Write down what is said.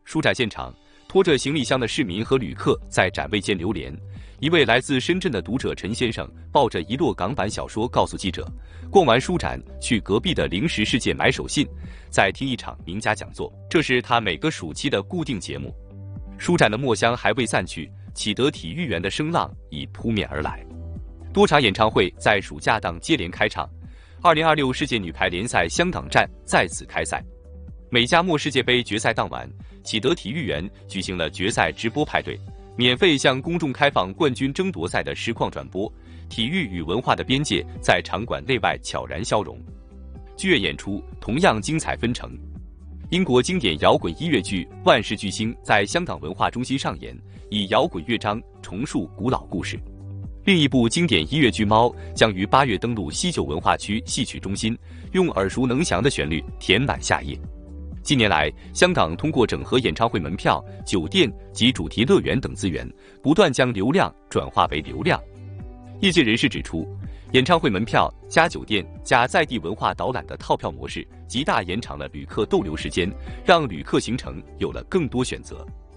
书展现场，拖着行李箱的市民和旅客在展位间流连。一位来自深圳的读者陈先生抱着一摞港版小说告诉记者，逛完书展去隔壁的零食世界买手信，再听一场名家讲座，这是他每个暑期的固定节目。书展的墨香还未散去，启德体育园的声浪已扑面而来。多场演唱会在暑假档接连开唱，2026世界女排联赛香港站在此开赛。美加墨世界杯决赛当晚，启德体育园举行了决赛直播派对，免费向公众开放冠军争夺赛的实况转播，体育与文化的边界在场馆内外悄然消融。剧院演出同样精彩纷呈，英国经典摇滚音乐剧《万事巨星》在香港文化中心上演，以摇滚乐章重述古老故事。另一部经典音乐剧《猫》将于8月登陆西九文化区戏曲中心，用耳熟能详的旋律填满夏夜。近年来，香港通过整合演唱会门票、酒店及主题乐园等资源，不断将流量转化为流量。业界人士指出，演唱会门票加酒店加在地文化导览的套票模式，极大延长了旅客逗留时间，让旅客行程有了更多选择。